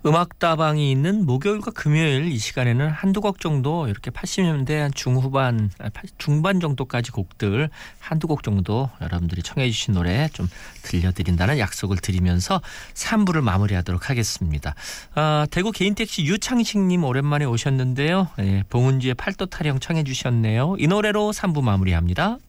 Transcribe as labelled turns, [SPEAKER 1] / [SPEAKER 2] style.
[SPEAKER 1] 음악다방이 있는 목요일과 금요일 이 시간에는 한두 곡 정도 이렇게 80년대 한 중반 정도까지 곡들 한두 곡 정도 여러분들이 청해 주신 노래 좀 들려드린다는 약속을 드리면서 3부를 마무리하도록 하겠습니다. 대구 개인택시 유창식님 오랜만에 오셨는데요. 봉은지의 팔도 타령 청해 주셨네요. 이 노래로 3부 마무리합니다.